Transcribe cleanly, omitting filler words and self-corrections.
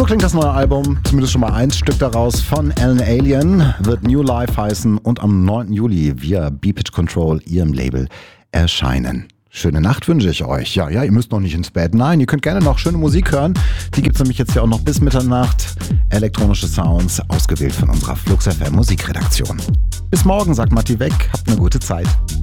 So klingt das neue Album, zumindest schon mal ein Stück daraus von Alan Alien, wird New Life heißen und am 9. Juli via B-Pitch Control, ihrem Label, erscheinen. Schöne Nacht wünsche ich euch. Ja, ihr müsst noch nicht ins Bett. Nein, ihr könnt gerne noch schöne Musik hören. Die gibt's nämlich jetzt ja auch noch bis Mitternacht. Elektronische Sounds, ausgewählt von unserer Flux FM Musikredaktion. Bis morgen, sagt Matti Weck. Habt eine gute Zeit.